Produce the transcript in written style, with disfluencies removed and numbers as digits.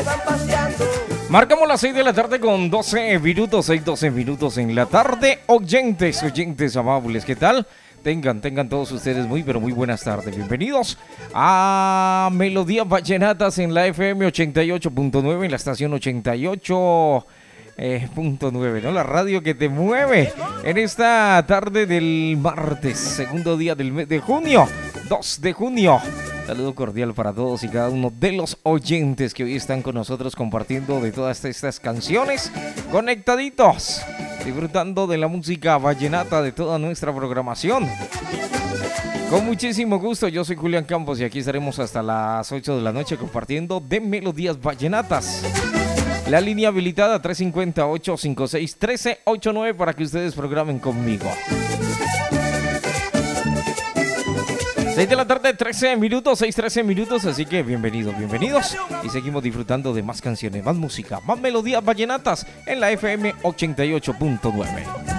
Marcamos las 6 de la tarde con 12 minutos, 6:12 minutos en la tarde. Oyentes amables, ¿qué tal? Tengan todos ustedes muy, pero muy buenas tardes. Bienvenidos a Melodías Vallenatas en la FM 88.9, en la estación 88.9, ¿no? La radio que te mueve en esta tarde del martes, segundo día del mes de junio, 2 de junio. Saludo cordial para todos y cada uno de los oyentes que hoy están con nosotros compartiendo de todas estas canciones, conectaditos, disfrutando de la música vallenata de toda nuestra programación. Con muchísimo gusto, yo soy Julián Campos y aquí estaremos hasta las 8 de la noche compartiendo de Melodías Vallenatas. La línea habilitada 358-56-1389 para que ustedes programen conmigo. 6 de la tarde, 13 minutos, 6:13 minutos, así que bienvenidos. Y seguimos disfrutando de más canciones, más música, más melodías vallenatas en la FM 88.9.